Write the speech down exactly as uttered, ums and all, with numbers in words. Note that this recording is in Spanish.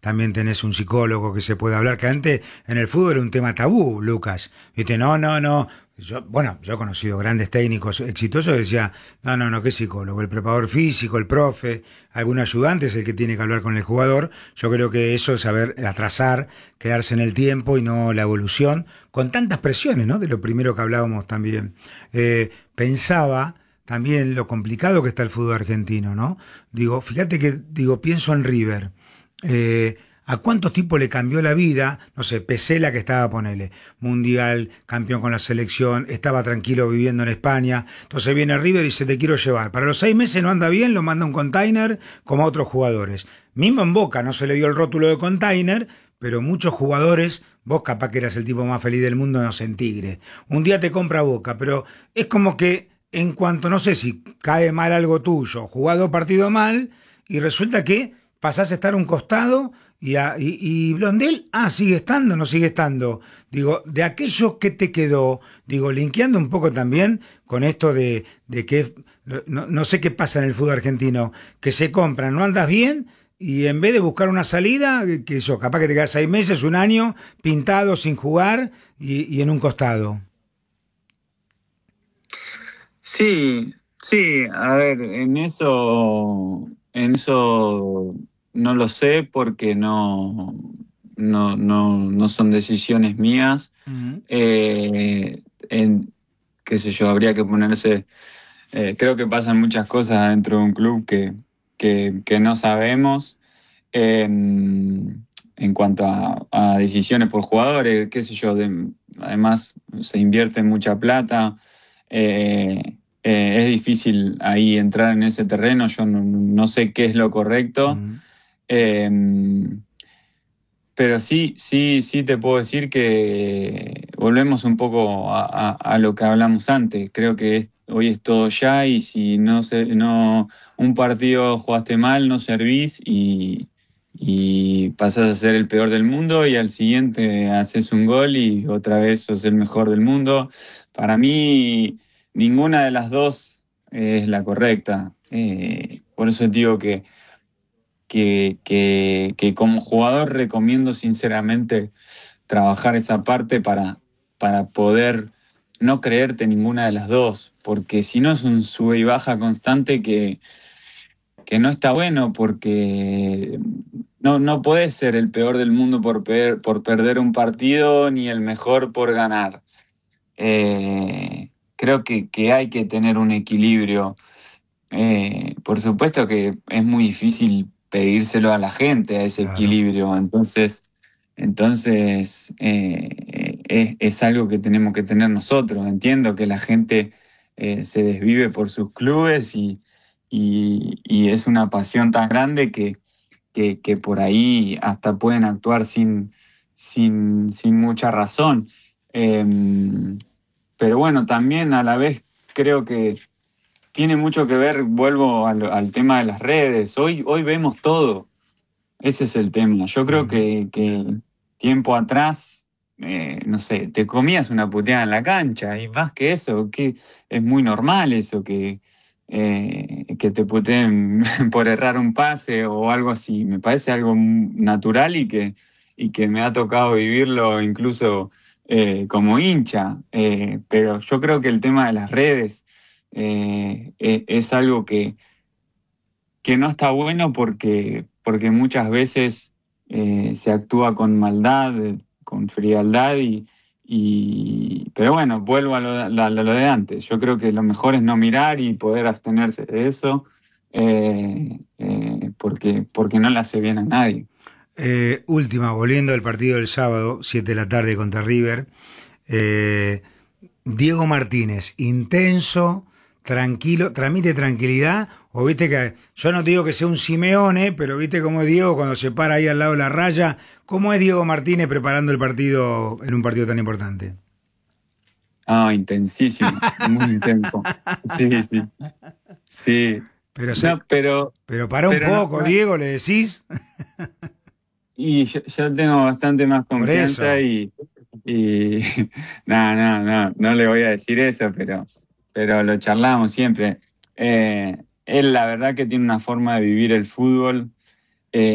también tenés un psicólogo que se puede hablar, que antes en el fútbol era un tema tabú, Lucas. Viste, no, no, no. Yo, bueno, yo he conocido grandes técnicos exitosos que decía, no, no, no, ¿qué psicólogo? El preparador físico, el profe, algún ayudante es el que tiene que hablar con el jugador. Yo creo que eso es saber atrasar, quedarse en el tiempo y no la evolución, con tantas presiones, ¿no? De lo primero que hablábamos también. Eh, pensaba también lo complicado que está el fútbol argentino, ¿no? Digo, fíjate que, digo, pienso en River. Eh, ¿A cuántos tipos le cambió la vida? No sé, Pesela que estaba, ponele, mundial, campeón con la selección, estaba tranquilo viviendo en España, entonces viene River y dice, te quiero llevar. Para los seis meses no anda bien, lo manda un container como a otros jugadores. Mismo en Boca no se le dio el rótulo de container, pero muchos jugadores, vos capaz que eras el tipo más feliz del mundo, no sé, en Tigre. Un día te compra Boca, pero es como que en cuanto, no sé si cae mal algo tuyo, jugado partido mal, y resulta que pasás a estar a un costado y, a, y, y Blondel, ah, sigue estando, no sigue estando. Digo, de aquello que te quedó, digo, linkeando un poco también con esto de, de que, no, no sé qué pasa en el fútbol argentino, que se compran, no andas bien, y en vez de buscar una salida, que eso, capaz que te quedas seis meses, un año, pintado, sin jugar, y, y en un costado. Sí, sí, a ver, en eso, en eso no lo sé porque no, no, no, no son decisiones mías. Uh-huh. Eh, en, qué sé yo, habría que ponerse, eh, creo que pasan muchas cosas dentro de un club que, que, que no sabemos. En, en cuanto a, a decisiones por jugadores, qué sé yo, de- además se invierte mucha plata. eh, eh, es difícil ahí entrar en ese terreno, yo no, no sé qué es lo correcto. Uh-huh. Eh, pero sí, sí, sí te puedo decir que volvemos un poco a, a- a lo que hablamos antes. Creo que es- hoy es todo ya y si no se, no, un partido jugaste mal, no servís y, y pasás a ser el peor del mundo y al siguiente haces un gol y otra vez sos el mejor del mundo. Para mí, ninguna de las dos es la correcta. Eh, por eso digo que que, que, que como jugador recomiendo sinceramente trabajar esa parte para, para poder no creerte ninguna de las dos, porque si no es un sube y baja constante que, que no está bueno, porque no, no puedes ser el peor del mundo por, per- por perder un partido ni el mejor por ganar. Eh, creo que, que hay que tener un equilibrio. Eh, por supuesto que es muy difícil pedírselo a la gente, a ese Claro. equilibrio. Entonces, entonces eh, es, es algo que tenemos que tener nosotros. Entiendo que la gente eh, se desvive por sus clubes y, y- y es una pasión tan grande que, que, que por ahí hasta pueden actuar sin, sin, sin mucha razón. Em, pero bueno, también a la vez creo que tiene mucho que ver, vuelvo al, al tema de las redes. Hoy, hoy vemos todo. Ese es el tema. Yo creo Uh-huh. que, que tiempo atrás, eh, no sé, te comías una puteada en la cancha y más que eso, que es muy normal eso, que, eh, que te puteen por errar un pase o algo así. Me parece algo natural y que, y que me ha tocado vivirlo incluso eh, como hincha. Eh, pero yo creo que el tema de las redes eh, e- es algo que que no está bueno porque, porque muchas veces eh, se actúa con maldad, eh, con frialdad y, y- pero bueno, vuelvo a lo, de a lo de antes. Yo creo que lo mejor es no mirar y poder abstenerse de eso eh, eh, porque, porque no le hace bien a nadie. Eh, última, volviendo al partido del sábado, siete de la tarde contra River. Eh, Diego Martínez, intenso, tranquilo, transmite tranquilidad. O viste que, yo no te digo que sea un Simeone, pero viste cómo es Diego cuando se para ahí al lado de la raya. ¿Cómo es Diego Martínez preparando el partido en un partido tan importante? Ah, intensísimo, muy intenso. Sí, sí, sí. Pero se, No, pero, pero para un pero no, poco, no. Diego, le decís. Y yo, yo tengo bastante más Por confianza eso. y, y no, no, no, no le voy a decir eso, pero, pero lo charlamos siempre. Eh, él la verdad que tiene una forma de vivir el fútbol